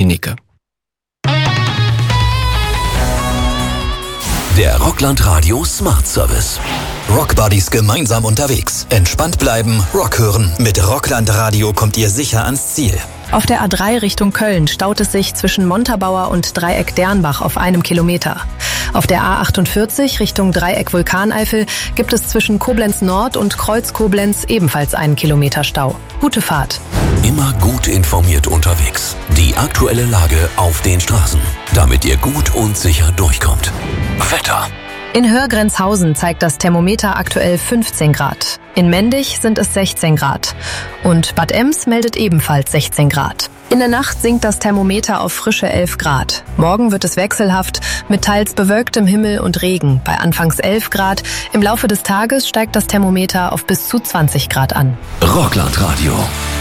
Benecke. Der Rockland Radio Smart Service. Rockbuddies gemeinsam unterwegs. Entspannt bleiben, Rock hören. Mit Rockland Radio kommt ihr sicher ans Ziel. Auf der A3 Richtung Köln staut es sich zwischen Montabaur und Dreieck Dernbach auf 1 Kilometer. Auf der A48 Richtung Dreieck Vulkaneifel gibt es zwischen Koblenz Nord und Kreuz Koblenz ebenfalls 1 Kilometer Stau. Gute Fahrt. Immer gut informiert unterwegs. Die aktuelle Lage auf den Straßen, damit ihr gut und sicher durchkommt. Wetter. In Hörgrenzhausen zeigt das Thermometer aktuell 15 Grad. In Mendig sind es 16 Grad. Und Bad Ems meldet ebenfalls 16 Grad. In der Nacht sinkt das Thermometer auf frische 11 Grad. Morgen wird es wechselhaft mit teils bewölktem Himmel und Regen bei anfangs 11 Grad. Im Laufe des Tages steigt das Thermometer auf bis zu 20 Grad an. Rockland Radio.